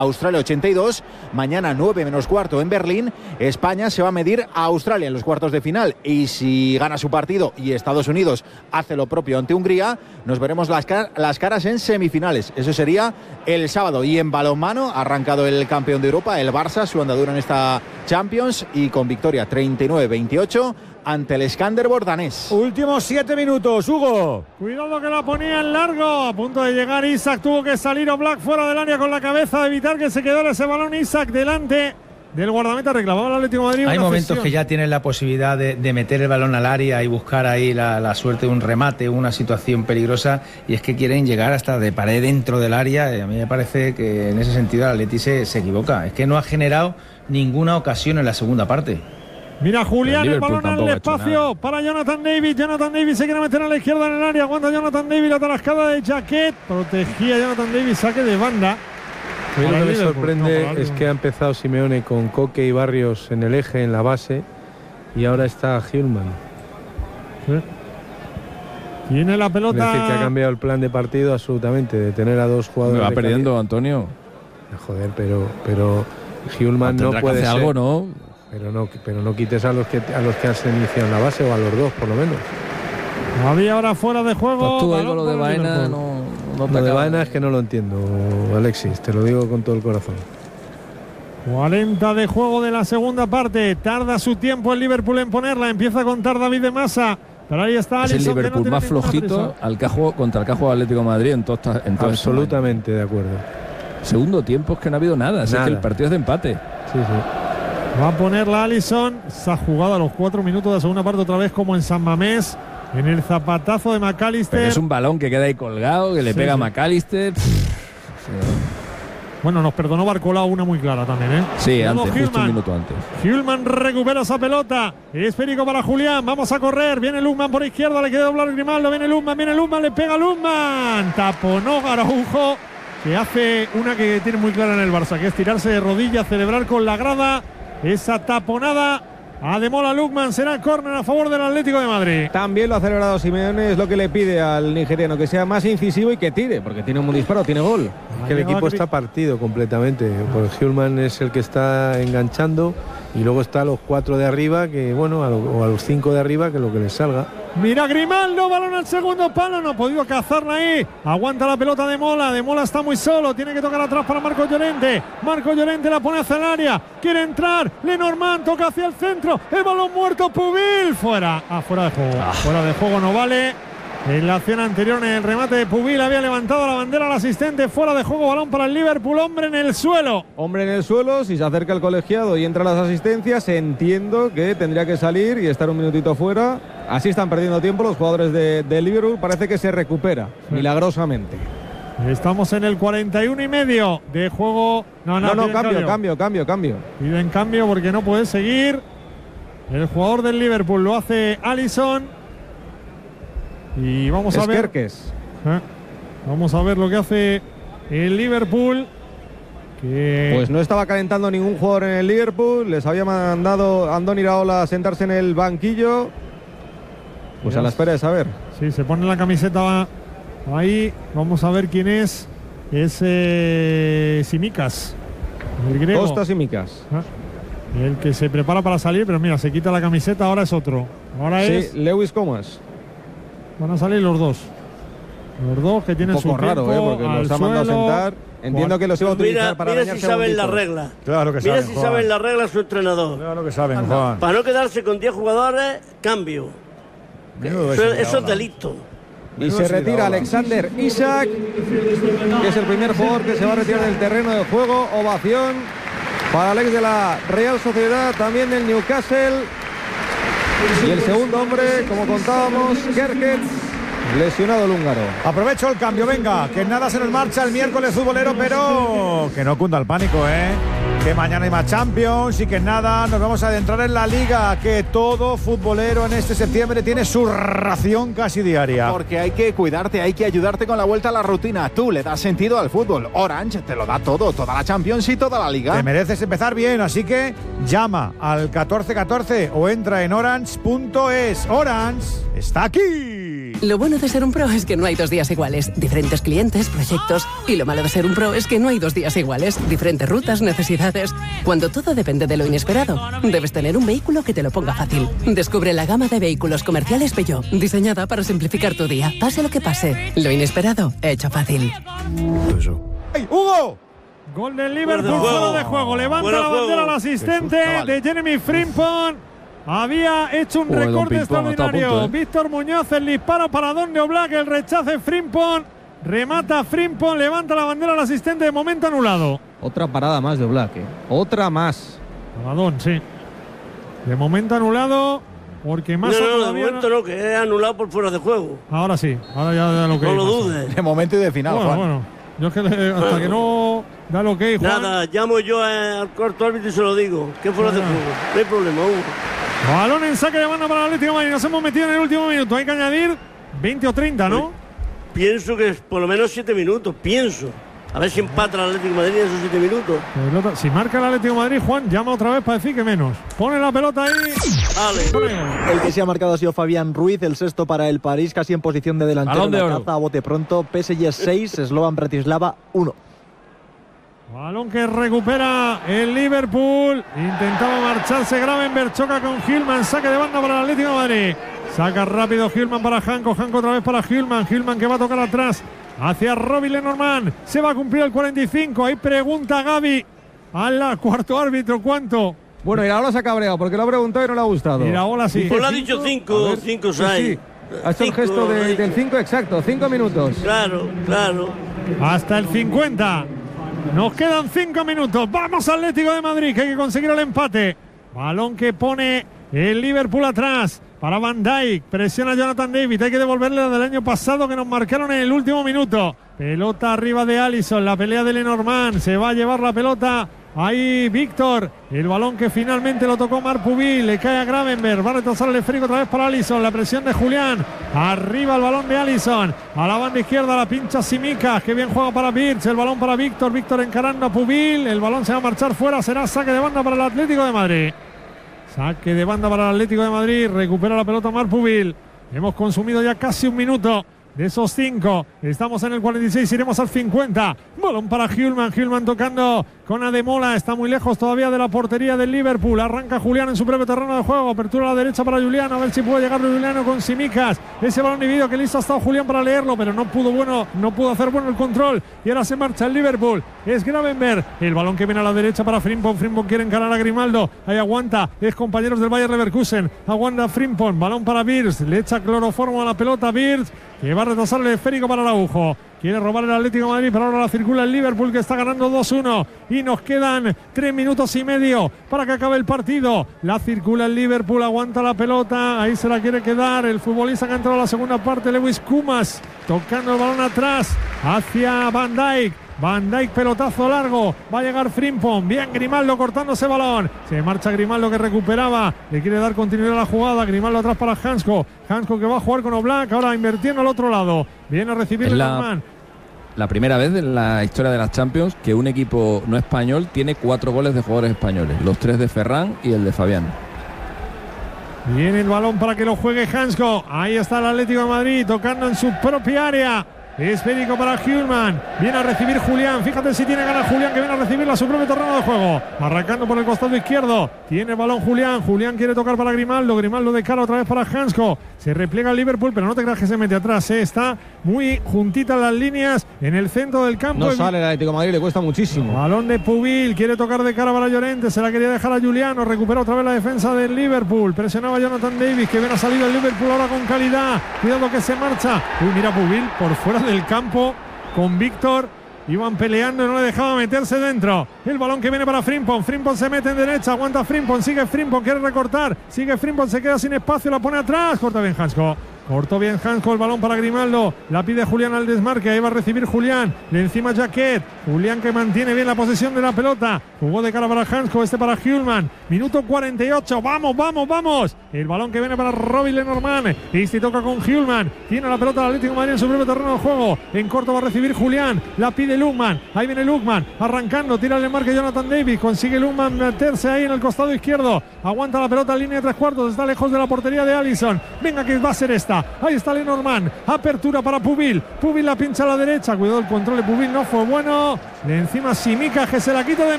Australia 82, mañana 9 menos cuarto en Berlín, España se va a medir a Australia en los cuartos de final y si gana su partido y Estados Unidos hace lo propio ante Hungría, nos veremos las caras en semifinales. Eso sería el sábado. Y en balonmano ha arrancado el campeón de Europa, el Barça, su andadura en esta Champions y con victoria 39-28 ante el Skanderborg danés. Últimos 7 minutos, Hugo. Cuidado que la ponía en largo. A punto de llegar Isaac, tuvo que salir Oblak fuera del área con la cabeza, evitar que se quedara ese balón. Isaac delante del guardameta, reclamaba el Atlético de Madrid. Hay momentos que ya tienes la posibilidad de meter el balón al área y buscar ahí la suerte de un remate, una situación peligrosa, y es que quieren llegar hasta de pared dentro del área. Y a mí me parece que en ese sentido el Atleti se equivoca. Es que no ha generado ninguna ocasión en la segunda parte. Mira Julián, el balón al espacio para Jonathan David. Jonathan David se quiere meter a la izquierda en el área. Aguanta Jonathan David, la tarascada de Jaquet. Protegía Jonathan David, saque de banda. A mí lo que me sorprende es que ha empezado Simeone con Coque y Barrios en el eje, en la base, y ahora está Hjulman. ¿Sí? Tiene la pelota. Es decir, que ha cambiado el plan de partido absolutamente, de tener a dos jugadores. Me va perdiendo, Antonio. Joder, pero Hjulman no puede ser. Algo, ¿no? Pero no quites a los que has iniciado en la base, o a los dos por lo menos. Había ahora fuera de juego. Pues tú ahí con lo de Baena no lo de Baena es que no lo entiendo, Alexis, te lo digo con todo el corazón. 40 de juego de la segunda parte. Tarda su tiempo el Liverpool en ponerla. Empieza a contar David de Masa. Pero ahí está Alisson. Es el Liverpool más flojito contra el que ha jugado Atlético de Madrid en todo absolutamente de acuerdo. Segundo tiempo es que no ha habido nada. Es que el partido es de empate. Sí. Va a ponerla Alisson. Se ha jugado a los 4 minutos de la segunda parte otra vez como en San Mamés. En el zapatazo de McAllister. Pero es un balón que queda ahí colgado, que le pega a McAllister. Bueno, nos perdonó Barcola una muy clara también, ¿eh? Sí, justo un minuto antes. Hjulman recupera esa pelota. Esférico para Julián. Vamos a correr. Viene Lundman por izquierda. Le queda doblar Grimaldo. Viene Lundman. Le pega a Lundman. Taponó Araujo, que hace una que tiene muy clara en el Barça, que es tirarse de rodillas, celebrar con la grada esa taponada. Ademola Lukman, será córner a favor del Atlético de Madrid. También lo ha celebrado Simeone, es lo que le pide al nigeriano, que sea más incisivo y que tire, porque tiene un buen disparo, tiene gol. Es que el equipo está partido completamente, porque Hjulman es el que está enganchando y luego está a los 4 de arriba, que bueno, o a los 5 de arriba, que lo que les salga. Mira Grimaldo, balón al segundo palo, no ha podido cazarla ahí. Aguanta la pelota de Mola está muy solo, tiene que tocar atrás para Marco Llorente. Marco Llorente la pone hacia el área, quiere entrar, Lenormand toca hacia el centro, el balón muerto, Pubil, fuera de juego. Fuera de juego no vale. En la acción anterior, en el remate de Pubil, había levantado la bandera al asistente. Fuera de juego, balón para el Liverpool. Hombre en el suelo. Si se acerca el colegiado y entra las asistencias, entiendo que tendría que salir y estar un minutito fuera. Así están perdiendo tiempo los jugadores de Liverpool. Parece que se recupera milagrosamente. Estamos en el 41,5 de juego. Cambio. Piden cambio porque no puede seguir. El jugador del Liverpool lo hace Alisson. Y vamos a ver. Vamos a ver lo que hace el Liverpool. Pues no estaba calentando ningún jugador en el Liverpool. Les había mandado Andoni Iraola a sentarse en el banquillo. Pues a la espera de saber. Sí, se pone la camiseta ahí. Vamos a ver quién es. Es Tsimikas, el griego. Kostas Tsimikas. El que se prepara para salir, pero mira, se quita la camiseta, ahora es otro. Ahora es Lewis Comas. Van a salir los dos. Los dos que tienen su tiempo. Un poco raro, porque los ha mandado a sentar. Entiendo que los iba a utilizar para mira si saben la regla. Claro que saben. Mira si saben la regla su entrenador. Claro que saben, Juan. Para no quedarse con 10 jugadores, cambio. Eso es delito. Y se retira Alexander Isak, que es el primer jugador que se va a retirar del terreno de juego. Ovación para Alex de la Real Sociedad, también del Newcastle. Y el segundo hombre, como contábamos, Kerkez, lesionado el húngaro. Aprovecho el cambio, venga, que nada se nos marcha el miércoles futbolero, pero que no cunda el pánico, que mañana hay más Champions y que nada, nos vamos a adentrar en la Liga, que todo futbolero en este septiembre tiene su ración casi diaria. Porque hay que cuidarte, hay que ayudarte con la vuelta a la rutina. Tú le das sentido al fútbol. Orange te lo da todo, toda la Champions y toda la Liga. Te mereces empezar bien, así que llama al 1414 o entra en orange.es. Orange está aquí. Lo bueno de ser un pro es que no hay 2 días iguales. Diferentes clientes, proyectos. Y lo malo de ser un pro es que no hay 2 días iguales. Diferentes rutas, necesidades. Cuando todo depende de lo inesperado, debes tener un vehículo que te lo ponga fácil. Descubre la gama de vehículos comerciales Peugeot, diseñada para simplificar tu día. Pase lo que pase, lo inesperado, hecho fácil. ¡Hey, Hugo! Gol del Liverpool, fuera de juego. Levanta la bandera al asistente de Jeremy Frimpong. Había hecho un recorte extraordinario. Víctor Muñoz, el disparo para Donde Oblak, el rechace Frimpong. Remata Frimpong, levanta la bandera al asistente, de momento anulado. Otra parada más de Oblak, Otra más. Paradón, sí. De momento anulado, porque más de momento no, que es anulado por fuera de juego. Ahora sí, ahora ya lo que no lo dudes. De momento y de final, Juan. Bueno, yo es que hasta que no da lo que Juan. Nada, llamo yo al cuarto árbitro y se lo digo. Que fuera de juego. No hay problema, Hugo. Balón en saque de banda para el Atlético de Madrid. Nos hemos metido en el último minuto. Hay que añadir 20 o 30, ¿no? Pues pienso que es por lo menos 7 minutos. Pienso. A ver si empata el Atlético de Madrid en esos 7 minutos. Pelota. Si marca el Atlético de Madrid, Juan, llama otra vez para decir que menos. Pone la pelota ahí. Vale. El que se ha marcado ha sido Fabián Ruiz, el sexto para el París, casi en posición de delantero. Balón de oro. Caza a bote pronto. PSG 6, Slovan Bratislava 1. Balón que recupera el Liverpool. Intentaba marcharse Gravenberch, choca con Hillman. Saque de banda para el Atlético de Madrid. Saca rápido Hillman para Janko. Janko otra vez para Hillman. Hillman que va a tocar atrás hacia Robin Lenormand. Se va a cumplir el 45. Ahí pregunta Gaby al cuarto árbitro cuánto. Bueno, Iraola se ha cabreado porque lo ha preguntado y no le ha gustado. Iraola sí. Pues lo ha dicho 5, 5, 6. Sí. Ha hecho el gesto del 5 exacto, 5 minutos. Claro, claro. Hasta el 50. Nos quedan 5 minutos. Vamos Atlético de Madrid, que hay que conseguir el empate. Balón que pone el Liverpool atrás para Van Dijk. Presiona Jonathan David. Hay que devolverle la del año pasado que nos marcaron en el último minuto. Pelota arriba de Alisson. La pelea de Lenormand. Se va a llevar la pelota. Ahí Víctor, el balón que finalmente lo tocó Marc Pubil, le cae a Gravenberch, va a retrasar el esférico otra vez para Alisson, la presión de Julián, arriba el balón de Alisson, a la banda izquierda la pincha Simicas, que bien juega para Birch, el balón para Víctor, Víctor encarando a Pubil, el balón se va a marchar fuera, será saque de banda para el Atlético de Madrid. Saque de banda para el Atlético de Madrid, recupera la pelota Marc Pubil, hemos consumido ya casi un minuto. De esos 5, estamos en el 46, iremos al 50. Balón para Hillman, Hillman tocando con Ademola, está muy lejos todavía de la portería del Liverpool. Arranca Julián en su propio terreno de juego, apertura a la derecha para Julián, a ver si puede llegar Juliano con Simicas. Ese balón dividido que listo ha estado Julián para leerlo, pero no pudo hacer bueno el control. Y ahora se marcha el Liverpool, es Gravenberch, el balón que viene a la derecha para Frimpong. Frimpong quiere encarar a Grimaldo, ahí aguanta, es compañeros del Bayer Leverkusen, aguanta Frimpong, balón para Birch, le echa cloroformo a la pelota Birch, que va a retrasar el esférico para Araujo. Quiere robar el Atlético de Madrid, pero ahora la circula el Liverpool, que está ganando 2-1. Y nos quedan 3 minutos y medio para que acabe el partido. La circula el Liverpool, aguanta la pelota. Ahí se la quiere quedar el futbolista que ha entrado a la segunda parte, Lewis Kumas, tocando el balón atrás hacia Van Dijk. Van Dijk, pelotazo largo, va a llegar Frimpong, bien Grimaldo cortando ese balón, se marcha Grimaldo que recuperaba, le quiere dar continuidad a la jugada, Grimaldo atrás para Hansko que va a jugar con Oblak, ahora invirtiendo al otro lado, viene a recibir la primera vez en la historia de las Champions que un equipo no español tiene 4 goles de jugadores españoles, los 3 de Ferran y el de Fabián. Viene el balón para que lo juegue Hansko, ahí está el Atlético de Madrid tocando en su propia área. Esférico para Hillman, viene a recibir Julián, fíjate si tiene ganas Julián, que viene a recibirla a su propio terreno de juego, arrancando por el costado izquierdo, tiene el balón Julián quiere tocar para Grimaldo de cara otra vez para Hansko, se repliega el Liverpool, pero no te creas que se mete atrás, está muy juntita las líneas en el centro del campo. No sale el Atlético de Madrid, le cuesta muchísimo. Balón de Pubil, quiere tocar de cara para Llorente, se la quería dejar a Juliano, recupera otra vez la defensa del Liverpool, presionaba Jonathan Davis, que bien ha salido el Liverpool ahora con calidad, cuidado que se marcha, mira Pubil por fuera del campo con Víctor, iban peleando y no le dejaba meterse dentro. El balón que viene para Frimpong, Frimpong se mete en derecha, aguanta Frimpong, sigue Frimpong, quiere recortar, sigue Frimpong, se queda sin espacio, la pone atrás, corta bien Hansko. Cortó bien Hansko, el balón para Grimaldo, la pide Julián al desmarque, ahí va a recibir Julián, de encima Jaquet, Julián que mantiene bien la posesión de la pelota, jugó de cara para Hansko, este para Hillman, minuto 48, vamos, el balón que viene para Robin Lenormand, y toca con Hillman, tiene la pelota el Atlético de Madrid en su propio terreno de juego, en corto va a recibir Julián, la pide Lukman, ahí viene Lukman, arrancando, tira el desmarque Jonathan Davis, consigue Lukman meterse ahí en el costado izquierdo, aguanta la pelota en línea de 3 cuartos, está lejos de la portería de Alisson, venga que va a ser esta, arriba. Ahí está Lenormand. Apertura para Pubil. Pubil la pincha a la derecha. Cuidado el control de Pubil, no fue bueno. De encima Simica, que se la quita de